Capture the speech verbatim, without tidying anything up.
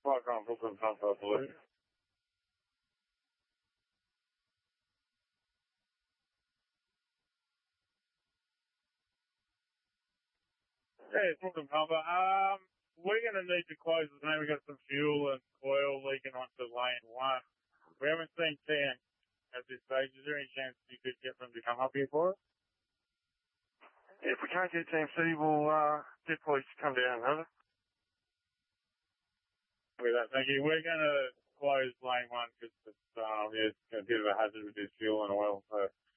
Park on Brooklyn Pump, I believe. Hey, it's Brooklyn Pumper. Um, we're going to need to close the lane. We've got some fuel and oil leaking onto lane one. We haven't seen T N at this stage. Is there any chance you could get them to come up here for us? If we can't get T M C, we'll uh, get police to come down, have it? With that, thank you. We're going to close lane one because it's, um, yeah, it's a bit of a hazard with this fuel and oil. So